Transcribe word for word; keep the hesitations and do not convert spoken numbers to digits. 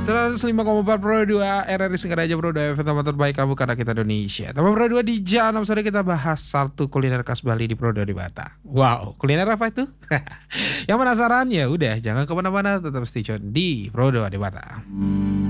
seratus lima koma empat Pro dua R R I Singaraja Pro dua F M tempat terbaik kamu karena kita Indonesia. Tempat Pro dua di jam enam sore kita bahas satu kuliner khas Bali di Pro dua di Bata. Wow, kuliner apa itu? Yang penasaran ya udah jangan kemana-mana, tetap stay tune di Pro dua di Bata.